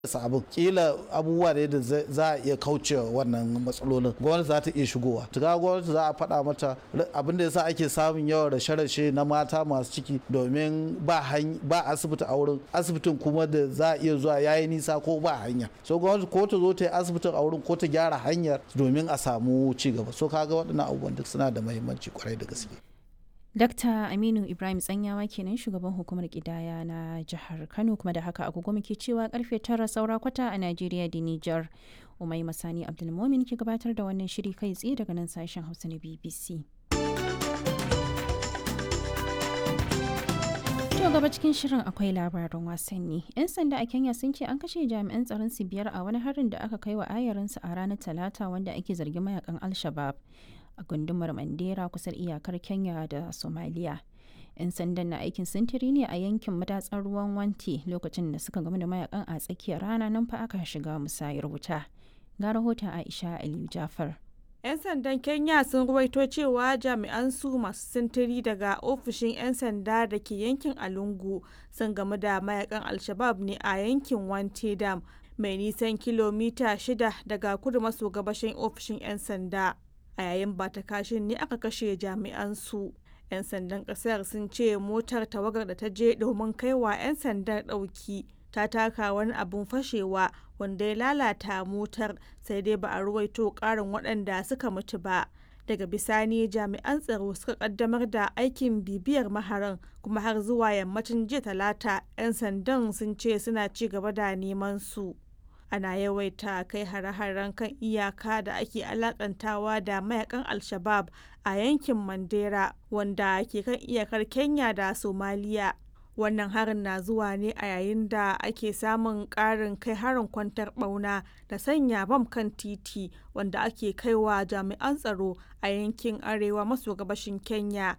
abin kila abubuwa da za a iya kaucewa wannan matsalolin, gwamnati za ta iya shigowa. Tuga gwamnati za a faɗa mata abin da yasa ake samun yawan rashe-rashe na mata masu ciki domin ba asibiti a wurin, asibitin kuma da za a iya zuwa yayi nisa ko ba hanya. So gwamnati ko ta zo ta yi asibitin a wurin ko ta gyara hanyar domin a samu ci gaba. So kaga waɗannan abubuwan duk suna da muhimmanci kwarai da gaske. Dr. Aminu Ibrahim Tsanyawa kenan shugaban hukumar kidaya na jihar Kano, kuma da haka agogo muke cewa karfe 9 saura kwata a Najeriya da Nijar. Umai Masani Abdulmomin ke gabatar da wannan shiri kai tsaye daga nan sashen Hausa na BBC. To gaba cikin shirin akwai labaran wasanni. 'Yan sanda a Kenya sun ce an kashe jami'an tsaron su 5 a wani harin da aka kai wa ayarinsu a ranar Talata wanda ake zargin mayakan Al-Shabab a gundumar Mandera kusan iyakar Kenya da Somalia. 'Yan sandan na aikin sintiri ne a yankin madatsar ruwan Wanti lokacin da suka gamu da mayakan a tsakiyar rana, nan fa aka shiga musayar wuta. Ga rahoton Aisha Aliyu Jafar. 'Yan sandan Kenya sun ruwaito cewa jami'an su masu sintiri daga ofishin 'yan sanda da ke yankin Alungu sun gamu da mayakan Al-Shabab ne a yankin Wanti Dam mai nisan kilomita 6 daga kudu maso gabashin ofishin 'yan sanda. A yayin bata kashin ne aka kashe jami'an su. 'Yan sandan kasar sun ce motar tawagar da ta je domin kaiwa 'yan sandar ɗauki ta taka wani abun fashewa wanda ya lalata motar, sai dai ba a ruwaito ƙarin waɗanda suka mutu ba. Daga bisani jami'an tsaro suka kaddamar da aikin bibiyar maharan, kuma har zuwa yammacin jiya Talata 'yan sandan sun ce suna ci gaba da neman su. Ana yawaita kai hare-haren kan iyaka da ake alakantawa da mayakan Al-Shabab a yankin Mandera wanda ke kan iyakar Kenya da Somalia. Wannan harin na zuwa ne a yayin da ake samun ƙarin kai harin kwantar ɓauna da sanya bam kan titi wanda ake kaiwa jami'an tsaro a yankin arewa maso gabashin Kenya